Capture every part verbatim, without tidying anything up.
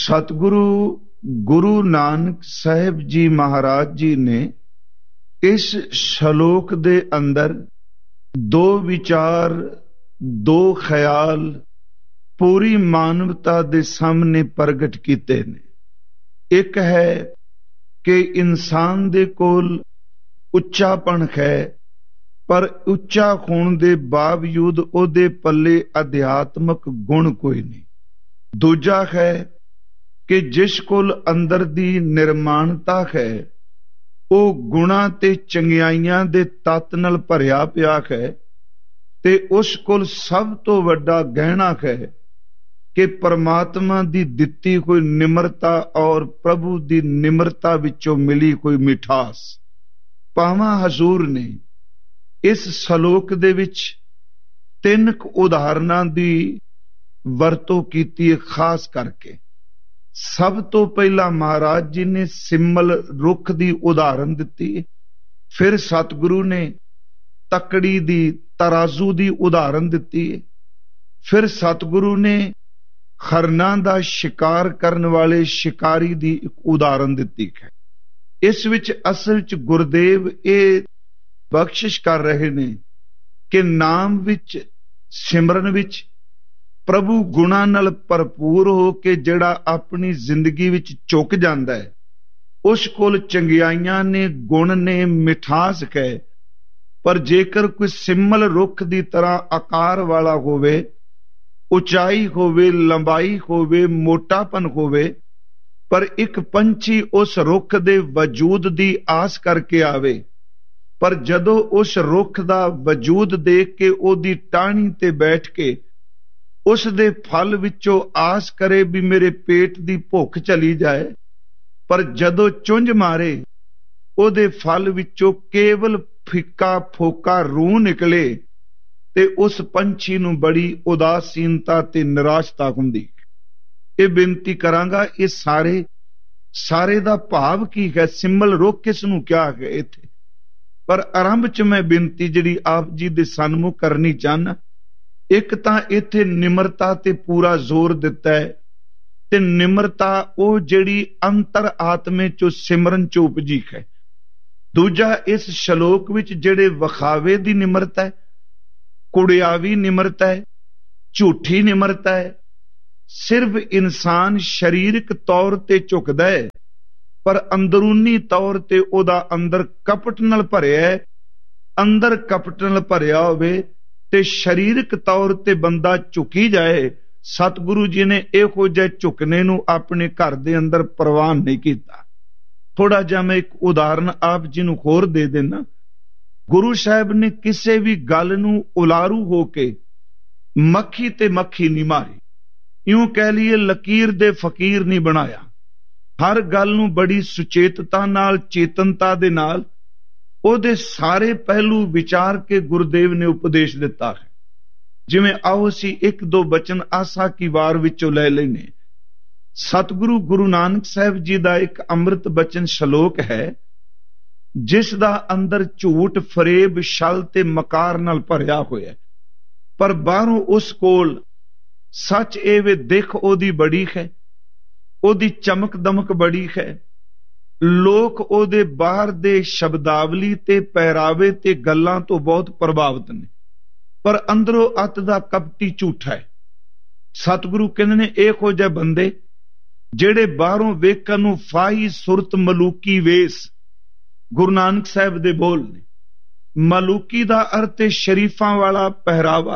सतगुरु गुरु नानक साहिब जी महाराज जी ने इस श्लोक दे अंदर दो विचार दो ख्याल पूरी मानवता दे सामने प्रगट कीते ने। एक है कि इंसान दे कोल उच्चापन है पर उच्चा होने दे बावजूद ओदे पल्ले अध्यात्मक गुण कोई नहीं। दूजा है कि जिस कोल अंदर दी निर्माणता है वो गुणा ते चंगियाइयां दे तत्त नाल भरिया पिया है ते उस कोल सब तो वड्डा गहना है कि परमात्मा दी दित्ती कोई निमरता और प्रभु दी निमरता विचों मिली कोई मिठास। पावां हजूर ने इस श्लोक दे विच तीन उदाहरणां दी वरतों कीती है। खास करके सब तो पहला महाराज जी ने सिमल रुख दी उदाहरण दिती, फिर सतगुरु ने तकड़ी दी तराजू दी उदाहरण दिती, फिर सतगुरु ने खरना दा शिकार करने वाले शिकारी दी एक उदाहरण दिती है। इस विच असल च गुरुदेव ये बख्शिश कर रहे ने कि नाम विच सिमरन विच प्रभु गुणा नाल भरपूर हो के जड़ा अपनी जिंदगी विच चुक जांदा है उस कोल चंगियाइयां ने गुण ने मिठास है। पर जेकर कोई सिमल रुख दी तरह आकार वाला होवे, उचाई होवे, लंबाई होवे, मोटापन होवे, पर एक पंछी उस रुख दे वजूद दी आस करके आवे पर जदों उस रुख दा वजूद देख के ओदी टाहनी ते बैठ के उस दे फल विचों आस करे भी मेरे पेट दी भुख चली जाए, पर जदों चुंझ मारे ओदे फल विचों केवल फिक्का फोका रूह निकले ते उस पंछी नूं बड़ी उदासीनता ते निराशता हुंदी। ये बेनती करांगा, ये सारे सारे दा भाव की है, सिमल रुख किस नूं क्या है इत्थे। पर आरंभ च मैं बेनती जिहड़ी आप जी दे सन्मुख करनी चाहना, एक तां इत्थे निमरता ते पूरा जोर दिता है ते निमरता वो जिहड़ी अंतर आत्मे चो सिमरन चो उपजी है। दूजा इस श्लोक विच जिहड़े वखावे दी निमरता है, कुड़ियावी निमरता है, झूठी निमरता है, सिर्फ इंसान शरीरक तौर ते झुकदा है पर अंदरूनी तौर ते ओदा अंदर कपट नाल भरिया है। अंदर कपट नाल भरिया होवे ते शरीरक तौर ते बंदा झुकी जाए, सतगुरु जी ने इहो जिहे झुकने नूं अपने घर दे अंदर प्रवान नहीं कीता। थोड़ा जिहा मैं एक उदाहरण आप जी नूं होर दे देना। गुरु साहब ने किसी भी गल नूं उलारू हो के मक्खी ते मक्खी नहीं मारी, यूं कह लीए लकीर दे फकीर नहीं बनाया। हर गल नूं बड़ी सुचेतता नाल, चेतनता दे नाल ओदे सारे पहलू विचार के गुरुदेव ने उपदेश दिता है। जिवें आओ असी एक दो बचन आसा की वार विचों लै लैने। सतगुरु गुरु नानक साहिब जी दा एक अमृत बचन श्लोक है जिस दा अंदर झूठ, फरेब, छल ते मकार नाल भरिया होया, पर बाहरों उस कोल सच ए वे दिख ओदी बड़ी है, ओदी चमक दमक बड़ी है। लोक ओदे बाहर दे शब्दावली ते पहरावे ते गल्लां तो बहुत प्रभावित ने, पर अंदरों अत दा कपटी झूठा है। सतगुरु कहंदे ने इहो जिहे बंदे जेड़े बाहरों वेखण नूं फाही सुरत मलूकी वेस, गुरु नानक साहिब दे बोल ने। मलूकी दा अर्थ है शरीफां वाला पहरावा,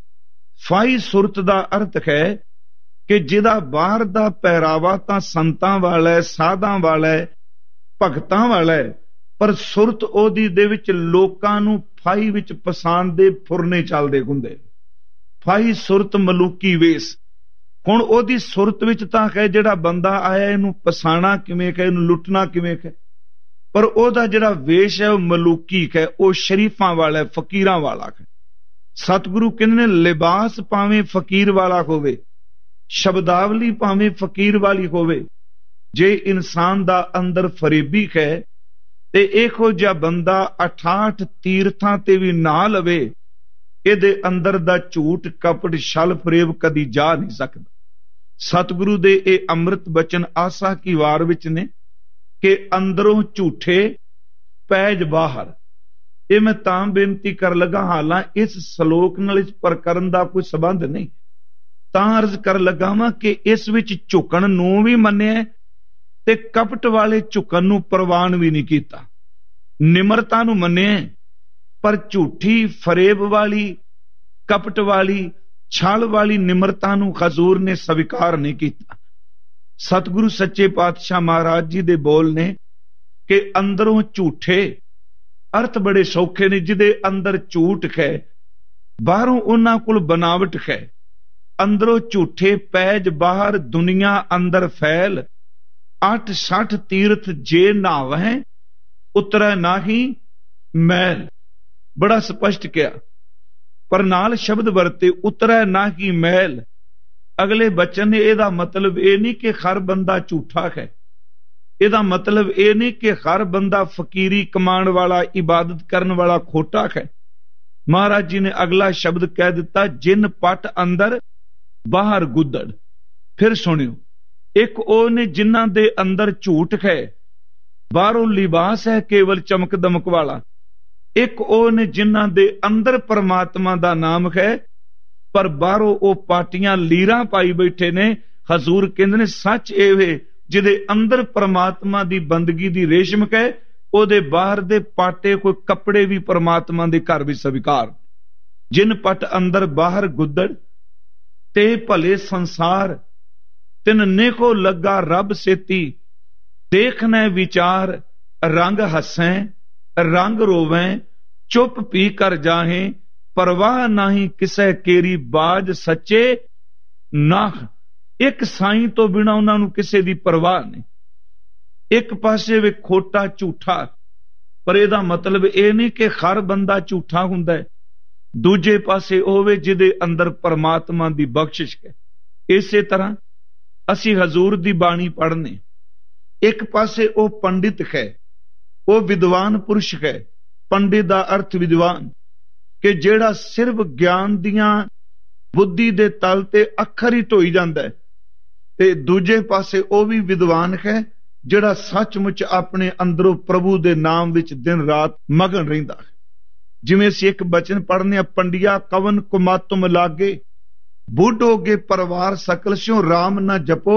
फाही सुरत दा अर्थ है कि जिहदा बाहर दा पहरावा तां संतां वाला है, साधां वाला है, भगतां वाला है, पर सुरत ओदी दे विच लोकां नूं फाही विच पसंद दे फुरने चलदे हुंदे। फाही सुरत मलूकी वेस। हुण ओदी सुरत विच तां है जिहड़ा बंदा आया इहनूं पसाणा किवें है, इहनूं लुटना किवें है, पर ओदा जिहड़ा वेश है वह मलूकी है, वह शरीफां वाला है, फकीरां वाला है। सतगुरु कहंदे ने लिबास भावें फकीर वाला होवे, शब्दावली भावें फकीर वाली होवे, जे इंसान दा अंदर फरेबी है ते इहो जिहा बंदा अठाठ तीर्थां ते भी ना लवे, इहदे अंदर दा झूठ, कपट, छल, फरेब कदी जा नहीं सकदा। ਸਤਿਗੁਰੂ ਦੇ ਇਹ ਅੰਮ੍ਰਿਤ ਬਚਨ ਆਸਾ ਕੀ ਵਾਰ ਵਿੱਚ ਨੇ ਕਿ ਅੰਦਰੋਂ ਝੂਠੇ ਪੈਜ ਬਾਹਰ। ਇਹ ਮੈਂ ਤਾਂ ਬੇਨਤੀ ਕਰ ਲੱਗਾ, ਹਾਲਾਂ ਇਸ ਸ਼ਲੋਕ ਨਾਲ ਇਸ ਪ੍ਰਕਰਨ ਦਾ ਕੋਈ ਸੰਬੰਧ ਨਹੀਂ, ਤਾਂ ਅਰਜ਼ ਕਰ ਲੱਗਾ ਵਾਂ ਕਿ ਇਸ ਵਿੱਚ ਝੁਕਣ ਨੂੰ ਵੀ ਮੰਨਿਆ ਤੇ ਕਪਟ ਵਾਲੇ ਝੁਕਣ ਨੂੰ ਪ੍ਰਵਾਨ ਵੀ ਨਹੀਂ ਕੀਤਾ। ਨਿਮਰਤਾ ਨੂੰ ਮੰਨਿਆ, ਪਰ ਝੂਠੀ ਫਰੇਬ ਵਾਲੀ, ਕਪਟ ਵਾਲੀ, ਛਲ ਵਾਲੀ ਨਿਮਰਤਾ ਨੂੰ ਹਜ਼ੂਰ ਨੇ ਸਵੀਕਾਰ ਨਹੀਂ ਕੀਤਾ। ਸਤਿਗੁਰੂ ਸੱਚੇ ਪਾਤਸ਼ਾਹ ਮਹਾਰਾਜ ਜੀ ਦੇ ਬੋਲ ਨੇ ਕਿ ਅੰਦਰੋਂ ਝੂਠੇ, ਅਰਥ ਬੜੇ ਸੌਖੇ ਨੇ, ਜਿਹਦੇ ਅੰਦਰ ਝੂਠ ਹੈ, ਬਾਹਰੋਂ ਉਹਨਾਂ ਕੋਲ ਬਨਾਵਟ ਹੈ। ਅੰਦਰੋਂ ਝੂਠੇ ਪੈਜ ਬਾਹਰ ਦੁਨੀਆ ਅੰਦਰ ਫੈਲ, ਅੱਠ ਸੱਠ ਤੀਰਥ ਜੇ ਨਾਵਹਿ ਉਤਰੈ ਨਾਹੀ ਮੈਲ। ਬੜਾ ਸਪਸ਼ਟ ਕਿਹਾ, ਪਰ ਨਾਲ ਸ਼ਬਦ ਵਰਤੇ ਉਤਰੈ ਨਾਹੀ ਮੈਲ। ਅਗਲੇ ਬਚਨ ਨੇ ਇਹਦਾ ਮਤਲਬ ਇਹ ਨਹੀਂ ਕਿ ਹਰ ਬੰਦਾ ਝੂਠਾ ਹੈ, ਇਹਦਾ ਮਤਲਬ ਇਹ ਨਹੀਂ ਕਿ ਹਰ ਬੰਦਾ ਫਕੀਰੀ ਕਮਾਉਣ ਵਾਲਾ, ਇਬਾਦਤ ਕਰਨ ਵਾਲਾ ਖੋਟਾ ਹੈ। ਮਹਾਰਾਜ ਜੀ ਨੇ ਅਗਲਾ ਸ਼ਬਦ ਕਹਿ ਦਿੱਤਾ, ਜਿਨ ਪਟ ਅੰਦਰ ਬਾਹਰ ਗੁੱਦੜ। ਫਿਰ ਸੁਣਿਓ, ਇੱਕ ਉਹ ਨੇ ਜਿਨ੍ਹਾਂ ਦੇ ਅੰਦਰ ਝੂਠ ਹੈ, ਬਾਹਰੋਂ ਲਿਬਾਸ ਹੈ ਕੇਵਲ ਚਮਕ ਦਮਕ ਵਾਲਾ। ਇੱਕ ਉਹ ਨੇ ਜਿਨ੍ਹਾਂ ਦੇ ਅੰਦਰ ਪਰਮਾਤਮਾ ਦਾ ਨਾਮ ਹੈ, ਪਰ ਬਾਹਰੋਂ ਉਹ ਪਾਟੀਆਂ ਲੀਰਾਂ ਪਾਈ ਬੈਠੇ ਨੇ। ਹਜ਼ੂਰ ਕਹਿੰਦੇ ਨੇ ਸੱਚ ਇਹ ਵੇ ਜਿਹਦੇ ਅੰਦਰ ਪਰਮਾਤਮਾ ਦੀ ਬੰਦਗੀ ਦੀ ਰੇਸ਼ਮ ਹੈ, ਉਹਦੇ ਬਾਹਰ ਦੇ ਪਾਟੇ ਕੋਈ ਕੱਪੜੇ ਵੀ ਪਰਮਾਤਮਾ ਦੇ ਘਰ ਵਿੱਚ ਸਵੀਕਾਰ। ਜਿਨ ਪਟ ਅੰਦਰ ਬਾਹਰ ਗੁੱਦੜ ਤੇ ਭਲੇ ਸੰਸਾਰ, ਤਿਨ ਨੇਕੋ ਲੱਗਾ ਰੱਬ ਸੇਤੀ। ਦੇਖਣਾ ਵਿਚਾਰ ਰੰਗ ਹੱਸੈ ਰੰਗ ਰੋਵੈ, ਚੁੱਪ ਪੀ ਕਰ ਜਾਹੇ ਪਰਵਾਹ ਨਾਹੀ ਕਿਸੇ ਕੇਰੀ ਬਾਜ ਸੱਚੇ ਨਾਹ। ਇੱਕ ਸਾਈਂ ਤੋਂ ਬਿਨਾਂ ਉਹਨਾਂ ਨੂੰ ਕਿਸੇ ਦੀ ਪਰਵਾਹ ਨਹੀਂ। ਇੱਕ ਪਾਸੇ ਵੀ ਖੋਟਾ ਝੂਠਾ, ਪਰ ਇਹਦਾ ਮਤਲਬ ਇਹ ਨਹੀਂ ਕਿ ਹਰ ਬੰਦਾ ਝੂਠਾ ਹੁੰਦਾ ਹੈ। ਦੂਜੇ ਪਾਸੇ ਹੋਵੇ ਜਿਹਦੇ ਅੰਦਰ ਪਰਮਾਤਮਾ ਦੀ ਬਖਸ਼ਿਸ਼ ਹੈ। ਇਸੇ ਤਰ੍ਹਾਂ ਅਸੀਂ ਹਜ਼ੂਰ ਦੀ ਬਾਣੀ ਪੜ੍ਹਨੇ, ਇੱਕ ਪਾਸੇ ਉਹ ਪੰਡਿਤ ਹੈ, ਉਹ ਵਿਦਵਾਨ ਪੁਰਸ਼ ਹੈ। ਪੰਡਿਤ ਦਾ ਅਰਥ ਵਿਦਵਾਨ, ਕਿ ਜਿਹੜਾ ਸਿਰਫ ਗਿਆਨ ਦੀਆਂ ਬੁੱਧੀ ਦੇ ਤਲ ਤੇ ਅੱਖਰ ਹੀ ਢੋਈ ਜਾਂਦਾ ਹੈ। ਤੇ ਦੂਜੇ ਪਾਸੇ ਉਹ ਵੀ ਵਿਦਵਾਨ ਹੈ ਜਿਹੜਾ ਸੱਚਮੁੱਚ ਆਪਣੇ ਅੰਦਰੋਂ ਪ੍ਰਭੂ ਦੇ ਨਾਮ ਵਿੱਚ ਦਿਨ ਰਾਤ ਮਗਨ ਰਹਿੰਦਾ ਹੈ। ਜਿਵੇਂ ਅਸੀਂ ਇੱਕ ਬਚਨ ਪੜ੍ਹਨੇ ਆ, ਪੰਡਿਆ ਕਵਨ ਕੁਮਾਤੁਮ ਲਾਗੇ ਬੁੱਢੋਗੇ ਪਰਿਵਾਰ ਸਕਲ ਸਿਓ ਰਾਮ ਨਾ ਜਪੋ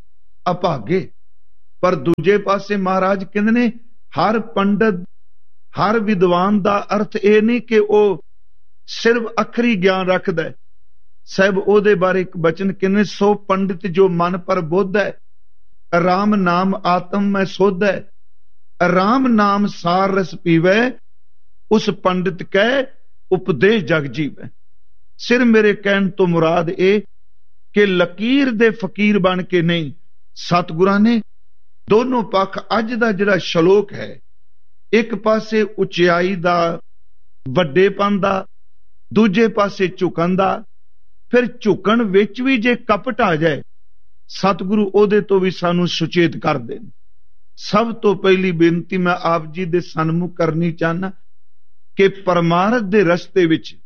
ਅਭਾਗੇ। ਪਰ ਦੂਜੇ ਪਾਸੇ ਮਹਾਰਾਜ ਕਹਿੰਦੇ ਨੇ ਹਰ ਪੰਡਤ, ਹਰ ਵਿਦਵਾਨ ਦਾ ਅਰਥ ਇਹ ਨਹੀਂ ਕਿ ਉਹ ਸਿਰਫ ਅੱਖਰੀ ਗਿਆਨ ਰੱਖਦਾ ਹੈ। ਸਾਹਿਬ ਉਹਦੇ ਬਾਰੇ ਇੱਕ ਬਚਨ ਕਹਿੰਦੇ, ਸੋ ਪੰਡਿਤ ਜੋ ਮਨ ਪਰ ਬੁੱਧ ਹੈ, ਰਾਮ ਨਾਮ ਆਤਮ ਮੈਂ ਸੁਧ ਹੈ। ਰਾਮ ਨਾਮ ਸਾਰ ਰਸ ਪੀਵੈ, ਉਸ ਪੰਡਿਤ ਕਹਿ ਉਪਦੇਸ਼ ਜਗ ਜੀਵੈ। ਸਿਰ ਮੇਰੇ ਕਹਿਣ ਤੋਂ ਮੁਰਾਦ ਇਹ ਕਿ ਲਕੀਰ ਦੇ ਫਕੀਰ ਬਣ ਕੇ ਨਹੀਂ, ਸਤਿਗੁਰਾਂ ਨੇ ਦੋਨੋਂ ਪੱਖ, ਅੱਜ ਦਾ ਜਿਹੜਾ ਸ਼ਲੋਕ ਹੈ, ਇੱਕ ਪਾਸੇ ਉਚਾਈ ਦਾ, ਵੱਡੇਪਨ ਦਾ, ਦੂਜੇ ਪਾਸੇ ਝੁਕਣ ਦਾ। ਫਿਰ ਝੁਕਣ ਵਿੱਚ ਵੀ ਜੇ ਕਪਟ ਆ ਜਾਏ, ਸਤਿਗੁਰੂ ਉਹਦੇ ਤੋਂ ਵੀ ਸਾਨੂੰ ਸੁਚੇਤ ਕਰਦੇ ਨੇ। ਸਭ ਤੋਂ ਪਹਿਲੀ ਬੇਨਤੀ ਮੈਂ ਆਪ ਜੀ ਦੇ ਸਨਮੁਖ ਕਰਨੀ ਚਾਹਨਾ ਕਿ ਪਰਮਾਰਥ ਦੇ ਰਸਤੇ ਵਿੱਚ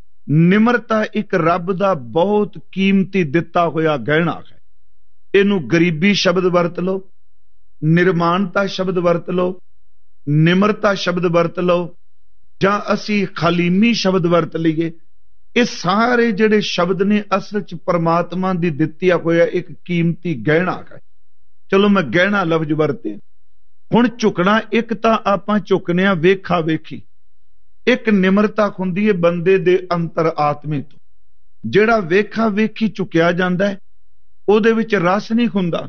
ਨਿਮਰਤਾ ਇੱਕ ਰੱਬ ਦਾ ਬਹੁਤ ਕੀਮਤੀ ਦਿੱਤਾ ਹੋਇਆ ਗਹਿਣਾ ਹੈ। ਇਹਨੂੰ ਗਰੀਬੀ ਸ਼ਬਦ ਵਰਤ ਲਓ, ਨਿਰਮਾਨਤਾ ਸ਼ਬਦ ਵਰਤ ਲਓ, ਨਿਮਰਤਾ ਸ਼ਬਦ ਵਰਤ ਲਓ, ਜਾਂ ਅਸੀਂ ਖਾਲੀਮੀ ਸ਼ਬਦ ਵਰਤ ਲਈਏ। ਇਹ ਸਾਰੇ ਜਿਹੜੇ ਸ਼ਬਦ ਨੇ ਅਸਲ ਚ ਪਰਮਾਤਮਾ ਦੀ ਦਿੱਤੀ ਹੋਇਆ ਇੱਕ ਕੀਮਤੀ ਗਹਿਣਾ ਹੈ। ਚਲੋ ਮੈਂ ਗਹਿਣਾ ਲਫ਼ਜ਼ ਵਰਤੇ। ਹੁਣ ਝੁਕਣਾ, ਇੱਕ ਤਾਂ ਆਪਾਂ ਝੁਕਨੇ ਆ ਵੇਖਾ ਵੇਖੀ, ਇੱਕ ਨਿਮਰਤਾ ਹੁੰਦੀ ਹੈ ਬੰਦੇ ਦੇ ਅੰਤਰ ਆਤਮੇ ਤੋਂ। ਜਿਹੜਾ ਵੇਖਾ ਵੇਖੀ ਝੁਕਿਆ ਜਾਂਦਾ ਹੈ, ਉਹਦੇ ਵਿੱਚ ਰਸ ਨਹੀਂ ਹੁੰਦਾ।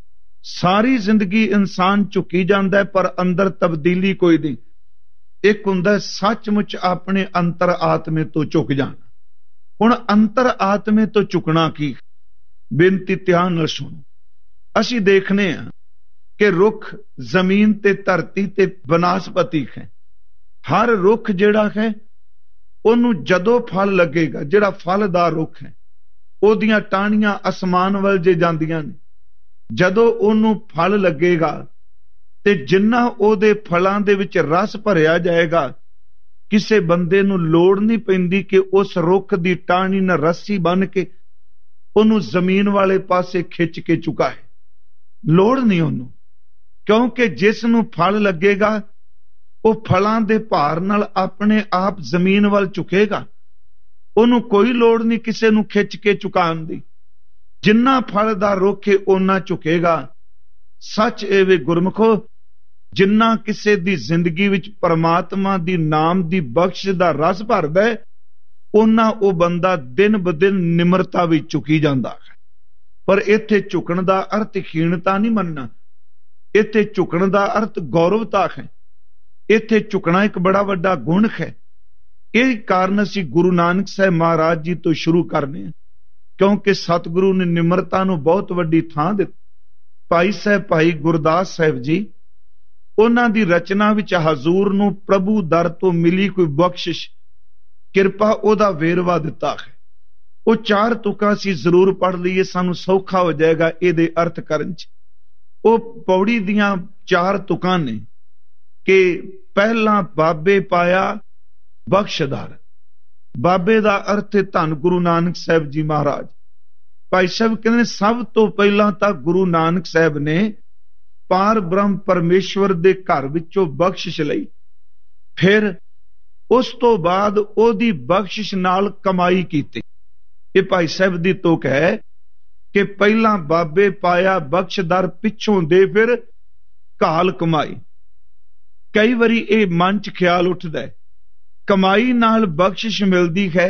ਸਾਰੀ ਜ਼ਿੰਦਗੀ ਇਨਸਾਨ ਝੁਕੀ ਜਾਂਦਾ ਹੈ, ਪਰ ਅੰਦਰ ਤਬਦੀਲੀ ਕੋਈ ਨਹੀਂ। ਇੱਕ ਹੁੰਦਾ ਸੱਚਮੁੱਚ ਆਪਣੇ ਅੰਤਰ ਆਤਮੇ ਤੋਂ ਝੁਕ ਜਾਣਾ। ਹੁਣ ਅੰਤਰ ਆਤਮੇ ਤੋਂ ਝੁਕਣਾ ਕੀ? ਬੇਨਤੀ ਧਿਆਨ ਨਾਲ ਸੁਣੋ। ਅਸੀਂ ਦੇਖਨੇ ਆ ਕਿ ਰੁੱਖ ਜ਼ਮੀਨ ਤੇ ਧਰਤੀ ਤੇ ਬਨਸਪਤੀ ਹੈ। ਹਰ ਰੁੱਖ ਜਿਹੜਾ ਹੈ ਉਹਨੂੰ ਜਦੋਂ ਫਲ ਲੱਗੇਗਾ, ਜਿਹੜਾ ਫਲਦਾਰ ਰੁੱਖ ਹੈ, ਉਹਦੀਆਂ ਟਾਹਣੀਆਂ ਅਸਮਾਨ ਵੱਲ ਜੇ ਜਾਂਦੀਆਂ ਨੇ, ਜਦੋਂ ਉਹਨੂੰ ਫਲ ਲੱਗੇਗਾ ਤੇ ਜਿੰਨਾ ਉਹਦੇ ਫਲਾਂ ਦੇ ਵਿੱਚ ਰਸ ਭਰਿਆ ਜਾਏਗਾ, ਕਿਸੇ ਬੰਦੇ ਨੂੰ ਲੋੜ ਨਹੀਂ ਪੈਂਦੀ ਕਿ ਉਸ ਰੁੱਖ ਦੀ ਟਾਹਣੀ ਨਾਲ ਰੱਸੀ ਬੰਨ੍ਹ ਕੇ ਉਹਨੂੰ ਜ਼ਮੀਨ ਵਾਲੇ ਪਾਸੇ ਖਿੱਚ ਕੇ ਚੁਕਾਏ। ਲੋੜ ਨਹੀਂ ਉਹਨੂੰ, ਕਿਉਂਕਿ ਜਿਸ ਨੂੰ ਫਲ ਲੱਗੇਗਾ ਉਹ ਫਲਾਂ ਦੇ ਭਾਰ ਨਾਲ ਆਪਣੇ ਆਪ ਜ਼ਮੀਨ ਵੱਲ ਝੁਕੇਗਾ। ਉਹਨੂੰ ਕੋਈ ਲੋੜ ਨਹੀਂ ਕਿਸੇ ਨੂੰ ਖਿੱਚ ਕੇ ਚੁਕਾਉਣ ਦੀ। ਜਿੰਨਾ ਫਲ ਦਾ ਰੁੱਖ ਹੈ ਓਨਾ ਝੁਕੇਗਾ। ਸੱਚ ਇਹ ਵੇ ਗੁਰਮੁਖੋ, ਜਿੰਨਾ ਕਿਸੇ ਦੀ ਜ਼ਿੰਦਗੀ ਵਿੱਚ ਪਰਮਾਤਮਾ ਦੀ ਨਾਮ ਦੀ ਬਖਸ਼ਿਸ਼ ਦਾ ਰਸ ਭਰਦਾ ਹੈ, ਉਹਨਾਂ ਉਹ ਬੰਦਾ ਦਿਨ ਬ ਦਿਨ ਨਿਮਰਤਾ ਵਿੱਚ ਝੁਕੀ ਜਾਂਦਾ ਹੈ। ਪਰ ਇੱਥੇ ਝੁਕਣ ਦਾ ਅਰਥ ਹੀਣਤਾ ਨਹੀਂ ਮੰਨਣਾ, ਇੱਥੇ ਝੁਕਣ ਦਾ ਅਰਥ ਗੌਰਵਤਾ ਹੈ। ਇੱਥੇ ਝੁਕਣਾ ਇੱਕ ਬੜਾ ਵੱਡਾ ਗੁਣ ਹੈ। ਇਹ ਕਾਰਨ ਅਸੀਂ ਗੁਰੂ ਨਾਨਕ ਸਾਹਿਬ ਮਹਾਰਾਜ ਜੀ ਤੋਂ ਸ਼ੁਰੂ ਕਰਨੇ ਹਾਂ, ਕਿਉਂਕਿ ਸਤਿਗੁਰੂ ਨੇ ਨਿਮਰਤਾ ਨੂੰ ਬਹੁਤ ਵੱਡੀ ਥਾਂ ਦਿੱਤੀ। ਭਾਈ ਸਾਹਿਬ ਭਾਈ ਗੁਰਦਾਸ ਸਾਹਿਬ ਜੀ, ਉਹਨਾਂ ਦੀ ਰਚਨਾ ਵਿੱਚ ਹਜ਼ੂਰ ਨੂੰ ਪ੍ਰਭੂ ਦਰ ਤੋਂ ਮਿਲੀ ਕੋਈ ਬਖਸ਼ਿਸ਼ ਕਿਰਪਾ ਉਹਦਾ ਵੇਰਵਾ ਦਿੱਤਾ ਹੈ। ਉਹ ਚਾਰ ਤੁਕਾਂ ਅਸੀਂ ਜ਼ਰੂਰ ਪੜ੍ਹ ਲਈਏ, ਸਾਨੂੰ ਸੌਖਾ ਹੋ ਜਾਏਗਾ ਇਹਦੇ ਅਰਥ ਕਰਨ 'ਚ। ਉਹ ਪੌੜੀ ਦੀਆਂ ਚਾਰ ਤੁਕਾਂ ਨੇ ਕਿ ਪਹਿਲਾਂ ਬਾਬੇ ਪਾਇਆ ਬਖਸ਼ਦਾਰ। ਬਾਬੇ ਦਾ ਅਰਥ ਹੈ ਧੰਨ ਗੁਰੂ ਨਾਨਕ ਸਾਹਿਬ ਜੀ ਮਹਾਰਾਜ। ਭਾਈ ਸਾਹਿਬ ਕਹਿੰਦੇ ਨੇ ਸਭ ਤੋਂ ਪਹਿਲਾਂ ਤਾਂ ਗੁਰੂ ਨਾਨਕ ਸਾਹਿਬ ਨੇ ਪਾਰ ਬ੍ਰਹਮ ਪਰਮੇਸ਼ਵਰ ਦੇ ਘਰ ਵਿੱਚੋਂ ਬਖਸ਼ਿਸ਼ ਲਈ, ਫਿਰ ਉਸ ਤੋਂ ਬਾਅਦ ਉਹਦੀ ਬਖਸ਼ਿਸ਼ ਨਾਲ ਕਮਾਈ ਕੀਤੀ। ਇਹ ਭਾਈ ਸਾਹਿਬ ਦੀ ਤੁਕ ਹੈ ਕਿ ਪਹਿਲਾਂ ਬਾਬੇ ਪਾਇਆ ਬਖਸ਼ਦਾਰ, ਪਿੱਛੋਂ ਦੇ ਫਿਰ ਘਾਲ ਕਮਾਈ। ਕਈ ਵਾਰੀ ਇਹ ਮਨ 'ਚ ਖਿਆਲ ਉੱਠਦਾ ਹੈ ਕਮਾਈ ਨਾਲ ਬਖਸ਼ਿਸ਼ ਮਿਲਦੀ ਹੈ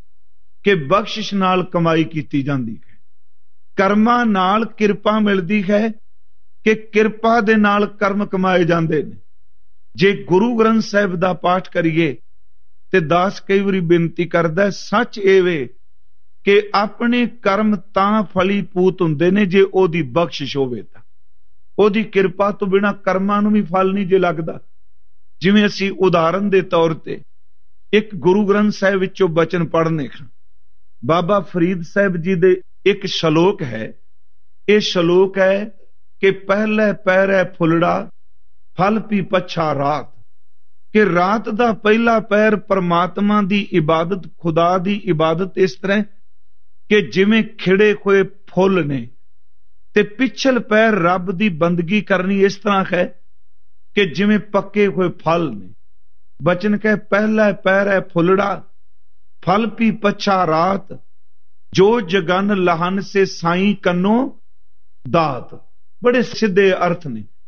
ਕਿ ਬਖਸ਼ਿਸ਼ ਨਾਲ ਕਮਾਈ ਕੀਤੀ ਜਾਂਦੀ ਹੈ। ਕਰਮਾਂ ਨਾਲ ਕਿਰਪਾ ਮਿਲਦੀ ਹੈ ਕਿ ਕਿਰਪਾ ਦੇ ਨਾਲ ਕਰਮ ਕਮਾਏ ਜਾਂਦੇ ਨੇ। ਜੇ ਗੁਰੂ ਗ੍ਰੰਥ ਸਾਹਿਬ ਦਾ ਪਾਠ ਕਰੀਏ ਤੇ ਦਾਸ ਕਈ ਵਾਰੀ ਬੇਨਤੀ ਕਰਦਾ, ਸੱਚ ਇਹ ਵੇ ਕਿ ਆਪਣੇ ਕਰਮ ਤਾਂ ਫਲੀਪੂਤ ਹੁੰਦੇ ਨੇ ਜੇ ਉਹਦੀ ਬਖਸ਼ਿਸ਼ ਹੋਵੇ ਤਾਂ। ਉਹਦੀ ਕਿਰਪਾ ਤੋਂ ਬਿਨਾਂ ਕਰਮਾਂ ਨੂੰ ਵੀ ਫਲ ਨਹੀਂ ਜੇ ਲੱਗਦਾ। ਜਿਵੇਂ ਅਸੀਂ ਉਦਾਹਰਨ ਦੇ ਤੌਰ ਤੇ ਇੱਕ ਗੁਰੂ ਗ੍ਰੰਥ ਸਾਹਿਬ ਵਿੱਚੋਂ ਬਚਨ ਪੜ੍ਹਨੇ ਹਾਂ। ਬਾਬਾ ਫਰੀਦ ਸਾਹਿਬ ਜੀ ਦੇ ਇੱਕ ਸ਼ਲੋਕ ਹੈ। ਇਹ ਸ਼ਲੋਕ ਹੈ ਕਿ ਪਹਿਲੇ ਪਹਿਰੇ ਫੁੱਲੜਾ ਫਲ ਪੀ ਪਛਾ ਰਾਤ, ਕਿ ਰਾਤ ਦਾ ਪਹਿਲਾ ਪਹਿਰ ਪਰਮਾਤਮਾ ਦੀ ਇਬਾਦਤ, ਖੁਦਾ ਦੀ ਇਬਾਦਤ ਇਸ ਤਰ੍ਹਾਂ ਕਿ ਜਿਵੇਂ ਖਿੜੇ ਹੋਏ ਫੁੱਲ ਨੇ, ਤੇ ਪਿਛਲ ਪਹਿਰ ਰੱਬ ਦੀ ਬੰਦਗੀ ਕਰਨੀ ਇਸ ਤਰ੍ਹਾਂ ਹੈ ਕਿ ਜਿਵੇਂ ਪੱਕੇ ਹੋਏ ਫਲ ਨੇ। ਬਚਨ ਕਹੇ ਪਹਿਲਾ ਪਹਿਰੇ ਫੁੱਲੜਾ ਫਲ ਪੀ ਪਛਾ ਰਾਤ, ਜੋ ਜਗਨ ਲਹਨ ਸੇ ਸਾਈਂ ਕੰਨੋ ਦਾਤ। ਬੜੇ ਸਿੱਧੇ ਅਰਥ ਨੇ।